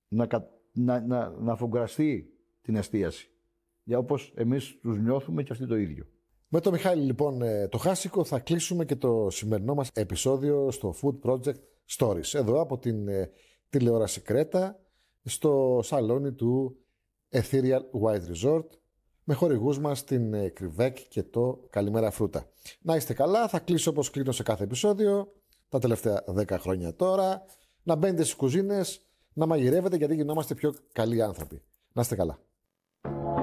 να αφογκραστεί την εστίαση. Για όπως εμείς τους νιώθουμε και αυτοί το ίδιο. Με τον Μιχάλη λοιπόν το Χάσικο θα κλείσουμε και το σημερινό μας επεισόδιο στο Food Project Stories. Εδώ από την τηλεόραση Κρέτα, στο σαλόνι του Ethereal White Resort, με χορηγούς μας την Κρυβέκ και το Καλημέρα Φρούτα. Να είστε καλά, θα κλείσω όπως κλείνω σε κάθε επεισόδιο, τα τελευταία 10 χρόνια τώρα. Να μπαίνετε στις κουζίνες, να μαγειρεύετε γιατί γινόμαστε πιο καλοί άνθρωποι. Να είστε καλά.